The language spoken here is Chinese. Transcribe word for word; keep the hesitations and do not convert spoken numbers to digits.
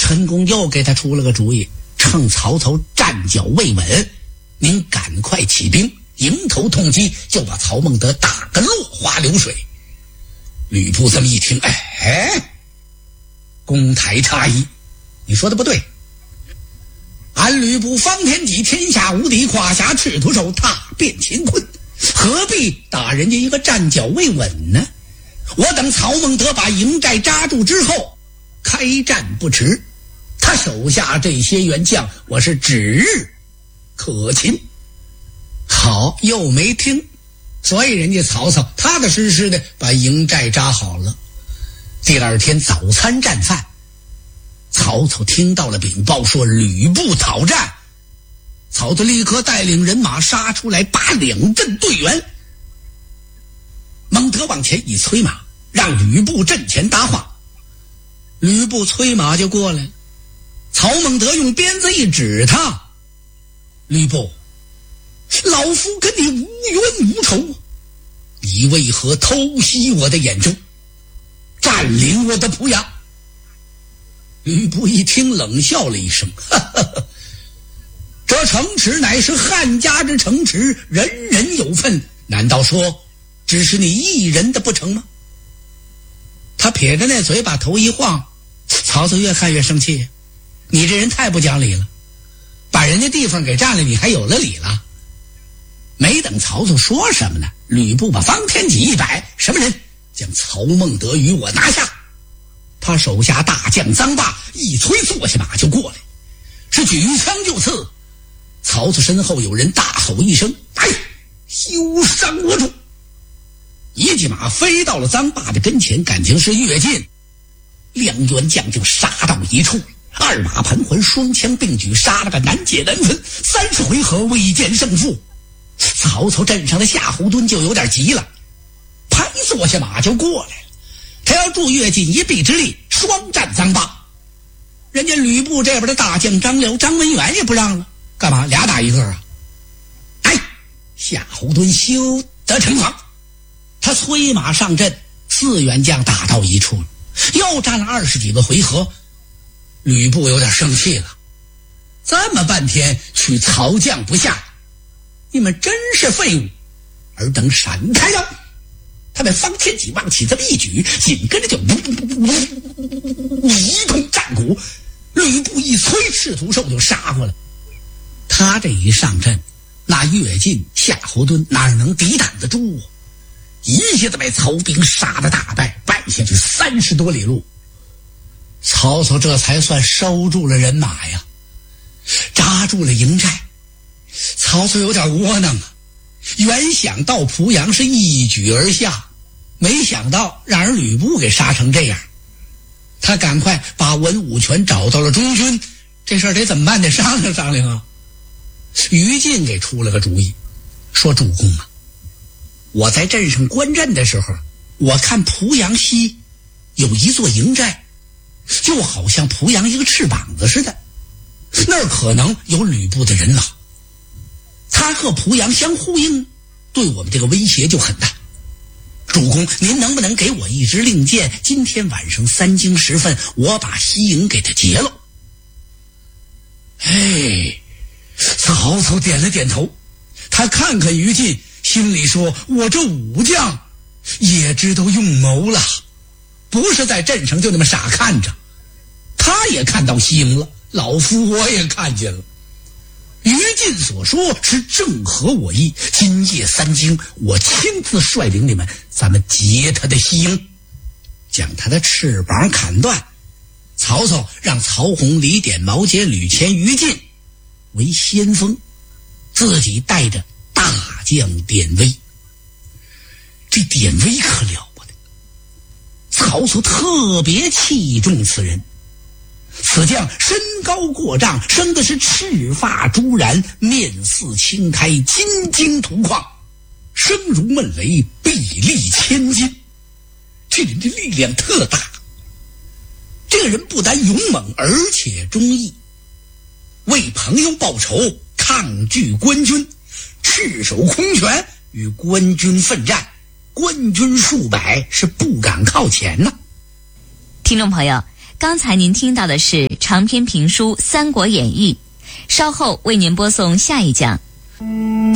陈宫又给他出了个主意，趁曹操站脚未稳，您赶快起兵迎头痛击，就把曹孟德打个落花流水。吕布这么一听，哎，公台差异，你说的不对。俺吕布方天戟天下无敌，胯下赤兔手踏遍乾坤，何必打人家一个站脚未稳呢？我等曹孟德把营寨扎住之后，开战不迟。他手下这些员将，我是指日可擒。好，又没听，所以人家曹操踏踏实实的把营寨扎好了。第二天早餐战饭，曹操听到了禀报，说吕布讨战。曹操立刻带领人马杀出来，把两阵队员。孟德往前一催马，让吕布阵前搭话。吕布催马就过来了，曹孟德用鞭子一指他，吕布，老夫跟你无冤无仇，你为何偷袭我的眼中，占领我的濮阳？吕布一听冷笑了一声，哈哈哈，这城池乃是汉家之城池，人人有份，难道说只是你一人的不成吗？他撇着那嘴把头一晃，曹操越看越生气，你这人太不讲理了，把人家地方给占了，你还有了理了？没等曹操说什么呢，吕布把方天戟一摆，什么人？将曹孟德与我拿下。他手下大将臧霸一催坐下马就过来，是举枪就刺。曹操身后有人大吼一声，哎，休伤我主！一骑马飞到了臧霸的跟前，感情是越近，两员将就杀到一处，二马盘桓，双枪并举，杀了个难解难分，三十回合未见胜负。曹操镇上的夏侯惇就有点急了，拍坐下马就过来了，他要助越进一臂之力，双战臧霸。人家吕布这边的大将张辽、张文远也不让了，干嘛俩打一个啊？哎，夏侯惇休得逞狂，他催马上阵，四员将打到一处了，又战了二十几个回合。吕布有点生气了，这么半天取曹将不下，你们真是废物！尔等闪开了！他把方天戟往起这么一举，紧跟着就一通战鼓，吕布一催，赤兔兽就杀过来。他这一上阵，那越进夏侯惇哪能抵挡得住？一下子把曹兵杀得大败，败下去三十多里路。曹操这才算收住了人马呀，扎住了营寨。曹操有点窝囊啊，原想到濮阳是一举而下，没想到让人吕布给杀成这样。他赶快把文武全找到了中军，这事儿得怎么办？得商量商量啊。于禁给出了个主意，说主公啊，我在镇上观阵的时候，我看濮阳西有一座营寨，就好像濮阳一个翅膀子似的，那儿可能有吕布的人马，他和濮阳相呼应，对我们这个威胁就很大。主公，您能不能给我一支令箭？今天晚上三更时分，我把西营给他劫了。哎，曹操点了点头，他看看于禁，心里说，我这武将也知道用谋了，不是在镇上就那么傻看着。他也看到西营了，老夫我也看见了。于禁所说是正合我意，今夜三更，我亲自率领你们，咱们劫他的西营，将他的翅膀砍断。曹操让曹洪、李典、毛杰、吕虔、于禁为先锋，自己带着大将典韦。这典韦可了不得，曹操特别器重此人。此将身高过丈，生的是赤发朱髯，面似青苔，金睛图框，声如闷雷，臂力千斤。这人的力量特大，这个人不但勇猛，而且忠义，为朋友报仇，抗拒官军，赤手空拳与官军奋战，官军数百是不敢靠前呢、啊。 听众朋友， 刚才您听到的是长篇评书《三国演义》，稍后为您播送下一讲。